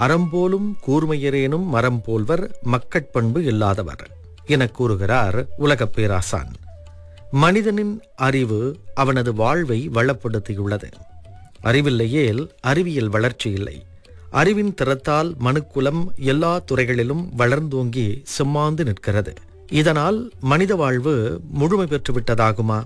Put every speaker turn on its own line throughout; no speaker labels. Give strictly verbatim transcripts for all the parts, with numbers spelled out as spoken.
அறம்போலும் கூர்மையரேனும் மரம் போல்வர் மக்கட்பண்பு இல்லாதவர் என கூறுகிறார் உலகப் பேராசான். மனிதனின் அறிவு அவனது வாழ்வை வளப்படுத்தியுள்ளது. அறிவில்லையேல் அறிவியல் வளர்ச்சி இல்லை. அறிவின் திறத்தால் மனுக்குலம் எல்லா துறைகளிலும் வளர்ந்தோங்கி செம்மாந்து நிற்கிறது. இதனால் மனித வாழ்வு முழுமை பெற்றுவிட்டதாகுமா?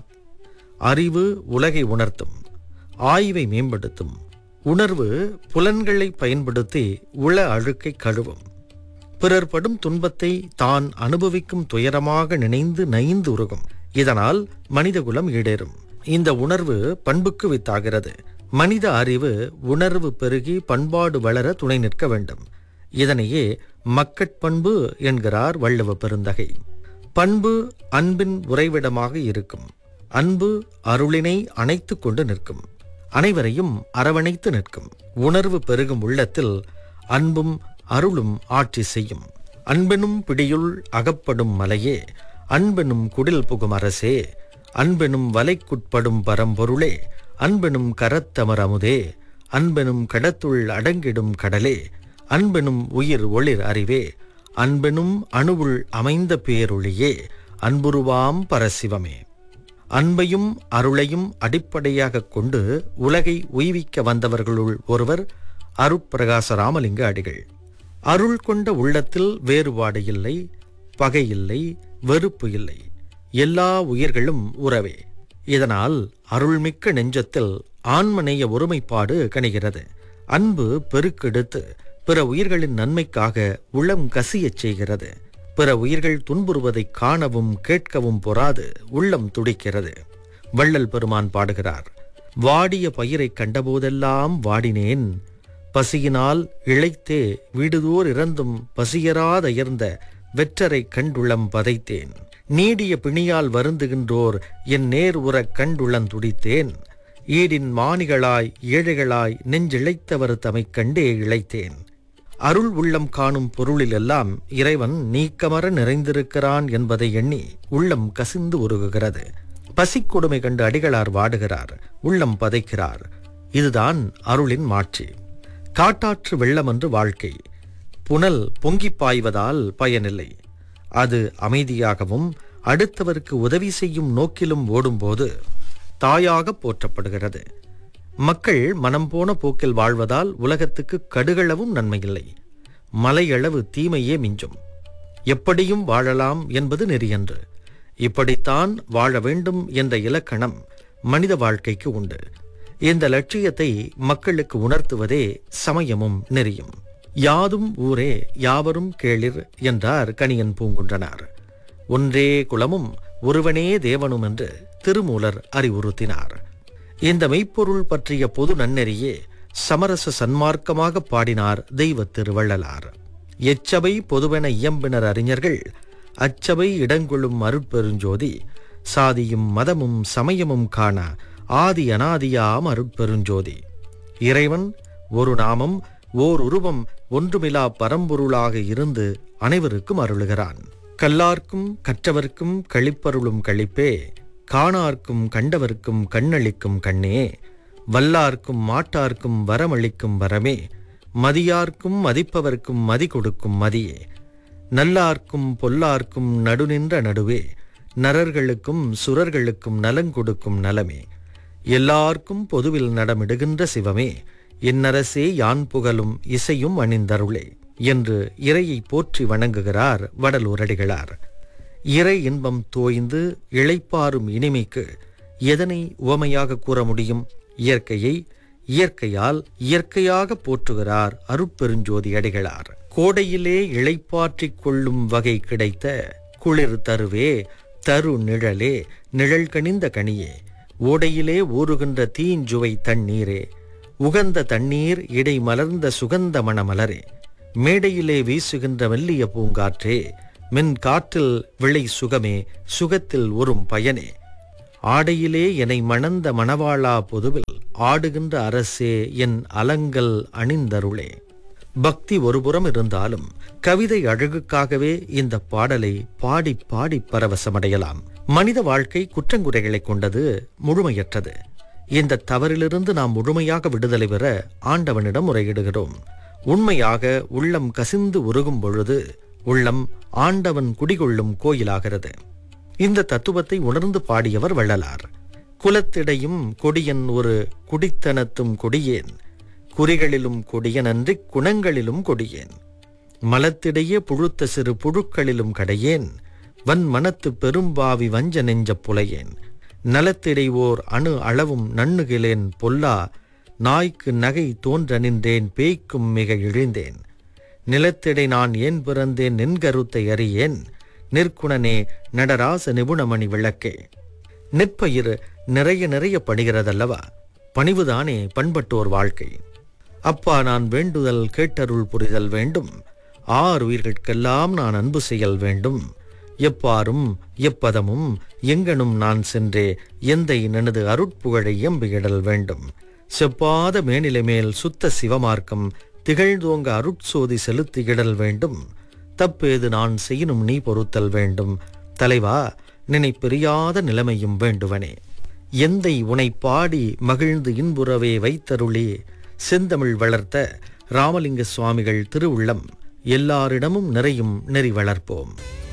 அறிவு உலகை உணர்த்தும், ஆய்வை மேம்படுத்தும். உணர்வு புலன்களை பயன்படுத்தி உள அழுக்கை கழுவும். பிறர் படும் துன்பத்தை தான் அனுபவிக்கும் துயரமாக நினைந்து நைந்து உருகும். இதனால் மனிதகுலம் ஈடேறும். இந்த உணர்வு பண்புக்கு வித்தாகிறது. மனித அறிவு உணர்வு பெருகி பண்பாடு வளர துணை நிற்க வேண்டும். இதனையே மக்கட்பண்பு என்கிறார் வள்ளுவ பெருந்தகை. பண்பு அன்பின் உறைவிடமாக இருக்கும். அன்பு அருளினை அணைத்து கொண்டு நிற்கும். அனைவரையும் அரவணைத்து நிற்கும். உணர்வு பெருகும் உள்ளத்தில் அன்பும் அருளும் ஆட்சி செய்யும். அன்பெனும் பிடியுள் அகப்படும் மலையே, அன்பெனும் குடில் புகும் அரசே, அன்பெனும் வலைக்குட்படும் பரம்பொருளே, அன்பெனும் கரத்தமர் அமுதே, அன்பெனும் கடத்துள் அடங்கிடும் கடலே, அன்பெனும் உயிர் ஒளிர் அறிவே, அன்பெனும் அணுவுள் அமைந்த பேரொளியே, அன்புருவாம் பரசிவமே. அன்பையும் அருளையும் அடிப்படையாக கொண்டு உலகை உய்விக்க வந்தவர்களுள் ஒருவர் அருட்பிரகாச ராமலிங்க அடிகள். அருள் கொண்ட உள்ளத்தில் வேறுபாடு இல்லை, பகை இல்லை, வெறுப்பு இல்லை. எல்லா உயிர்களும் உறவே. இதனால் அருள்மிக்க நெஞ்சத்தில் ஆன்மநேய ஒருமைப்பாடு கணிகிறது. அன்பு பெருக்கெடுத்து பிற உயிர்களின் நன்மைக்காக உளம் கசியச் செய்கிறது. பிற உயிர்கள் துன்புறுவதை காணவும் கேட்கவும் பொறாது உள்ளம் துடிக்கிறது. வள்ளல் பெருமான் பாடுகிறார்: வாடிய பயிரை கண்டபோதெல்லாம் வாடினேன், பசியினால் இழைத்தே வீடுதோர் இறந்தும் பசியராதயர்ந்த வெற்றரை கண்டுளம் பதைத்தேன். நீடிய பிணியால் வருந்துகின்றோர் என் நேர் உறக் கண்டுளம் துடித்தேன். ஈடின் மானிகளாய் ஏழைகளாய் நெஞ்சிழைத்தவர் தமை கண்டே இழைத்தேன். அருள் உள்ளம் காணும் பொருளிலெல்லாம் இறைவன் நீக்கமர நிறைந்திருக்கிறான் என்பதை எண்ணி உள்ளம் கசிந்து உருகுகிறது. பசிக்கொடுமை கண்டு அடிகளார் வாடுகிறார், உள்ளம் பதைக்கிறார். இதுதான் அருளின் மாட்சி. காட்டாற்று வெள்ளமன்று வாழ்க்கை. புனல் பொங்கி பாய்வதால் பயனில்லை. அது அமைதியாகவும் அடுத்தவருக்கு உதவி செய்யும் நோக்கிலும் ஓடும்போது தாயாக போற்றப்படுகிறது. மக்கள் மனம் போன போக்கில் வாழ்வதால் உலகத்துக்கு கடுகளவும் நன்மையில்லை. மலையளவு தீமையே மிஞ்சும். எப்படியும் வாழலாம் என்பது நெறியன்று. இப்படித்தான் வாழ வேண்டும் என்ற இலக்கணம் மனித வாழ்க்கைக்கு உண்டு. இந்த லட்சியத்தை மக்களுக்கு உணர்த்துவதே சமயமும் நெறியும். யாதும் ஊரே யாவரும் கேளிர் என்றார் கணியன் பூங்குன்றனார். ஒன்றே குலமும் ஒருவனே தேவனும் என்று திருமூலர் அறிவுறுத்தினார். இந்த மெய்ப்பொருள் பற்றிய பொது நன்னெறியே சமரச சன்மார்க்கமாக பாடினார் தெய்வ திருவள்ளலார். எச்சபை பொதுவென இயம்பினர் அறிஞர்கள், அச்சபை இடங்கொள்ளும் அருட்பெருஞ்சோதி, சாதியும் மதமும் சமயமும் காண ஆதி அனாதியாம் அருட்பெருஞ்சோதி. இறைவன் ஒரு நாமம் ஓர் உருவம் ஒன்றுமிலா பரம்பொருளாக இருந்து அனைவருக்கும் அருளுகிறான். கல்லார்க்கும் கற்றவர்க்கும் களிப்பருளும் களிப்பே, காணார்க்கும் கண்டவர்க்கும் கண்ணளிக்கும் கண்ணே, வல்லார்க்கும் மாட்டார்க்கும் வரமளிக்கும் வரமே, மதியார்க்கும் மதிப்பவர்க்கும் மதி கொடுக்கும் மதியே, நல்லார்க்கும் பொல்லார்க்கும் நடுநின்ற நடுவே, நரர்களுக்கும் சுரர்களுக்கும் நலங்கொடுக்கும் நலமே, எல்லார்க்கும் பொதுவில் நடமிடுகின்ற சிவமே, என்னரசே யான் புகழும் இசையும் அணிந்தருளே என்று இறையை போற்றி வணங்குகிறார் வடலூரடிகளார். இறை இன்பம் தோய்ந்து இளைப்பாறும் இனிமைக்கு எதனை உவமையாக கூற முடியும்? இயற்கையை. இயற்கையால் இயற்கையாக போற்றுகிறார் அருட்பெருஞ்சோதி அடிகளார். கோடையிலே இளைப்பாற்றிக் கொள்ளும் வகை கிடைத்த குளிர் தருவே, தரு நிழலே, நிழல் கனிந்த கனியே, ஓடையிலே ஊறுகின்ற தீஞ்சுவை தண்ணீரே, உகந்த தண்ணீர் இடை மலர்ந்த சுகந்த மணமலரே, மேடையிலே வீசுகின்ற மெல்லிய பூங்காற்றே, மென் காற்றில் விளை சுகமே, சுகத்தில் ஒரும் பயனே, ஆடையிலே என்னை மணந்த மணவாளா பொதுவில் ஆடுகின்ற அரசே, என் அலங்கல் அணிந்தருளே. பக்தி ஒருபுறம் இருந்தாலும் கவிதை அழகுக்காகவே இந்த பாடலை பாடி பாடி பரவசமடையலாம். மனித வாழ்க்கை குற்றங்குறைகளை கொண்டது, முழுமையற்றது. இந்த தவறிலிருந்து நாம் முழுமையாக விடுதலை பெற ஆண்டவனிடம் முறையிடுகிறோம். உண்மையாக உள்ளம் கசிந்து உருகும் பொழுது உள்ளம் ஆண்டவன் குடிகொள்ளும் கோயிலாகிறது. இந்த தத்துவத்தை உணர்ந்து பாடியவர் வள்ளலார். குலத்திடையும் கொடியன் ஒரு குடித்தனத்தும் கொடியேன், குறிகளிலும் கொடியனன்றி குணங்களிலும் கொடியேன், மலத்திடையே புழுத்த சிறு புழுக்களிலும் கடையேன், வன் மனத்து பெரும்பாவி வஞ்ச நெஞ்ச புலையேன், நலத்திடை ஓர் அணு அளவும் நண்ணுகிலேன் பொல்லா, நாய்க்கு நகை தோன்ற நின்றேன் பேய்க்கும் மிக இழிந்தேன், நிலத்திடை நான் ஏன் பிறந்தேன் நின்கருத்தை அறியேன், நிற்குணனே நடராச நிபுணமணி விளக்கே. நெற்பயிர் நிறைய நிறைய பணிகிறதல்லவா, பணிவுதானே பண்பட்டோர் வாழ்க்கை. அப்பா நான் வேண்டுதல் கேட்டருள் புரிதல் வேண்டும், ஆறு உயிர்கட்கெல்லாம் நான் அன்பு செய்யல் வேண்டும், எப்பாரும் எப்பதமும் எங்கனும் நான் சென்றே எந்தை எனது அருட்புகழை எம்பியிடல் வேண்டும், செப்பாத மேனிலை மேல் சுத்த சிவமார்க்கம் திகழ்ந்தோங்க அருட்சோதி செலுத்தியிடல் வேண்டும், தப்பேது நான் செய்யணும் நீ பொறுத்தல் வேண்டும், தலைவா நினை பிரியாத நிலைமையும் வேண்டுவனே, எந்தை உனை பாடி மகிழ்ந்து இன்புறவே வைத்தருளே, செந்தமிழ் வளர்த்த ராமலிங்க சுவாமிகள் திருவுள்ளம் எல்லாரிடமும் நிறையும் நெறி வளர்ப்போம்.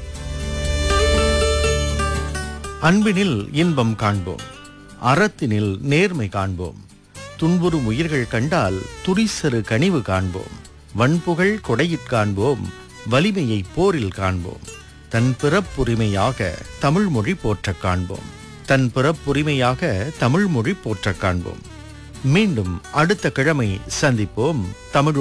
அன்பினில் இன்பம் காண்போம், அறத்தினில் நேர்மை காண்போம், துன்புறும் உயிர்கள் கண்டால் துரிசரு கனிவு காண்போம், வன்புகழ் கொடையிற் காண்போம், வலிமையை போரில் காண்போம், தன் பிறப்புரிமையாக தமிழ் மொழி போற்றக் காண்போம், தன் பிறப்புரிமையாக தமிழ் மொழி போற்றக் காண்போம். மீண்டும் அடுத்த கிழமை சந்திப்போம். தமிழ்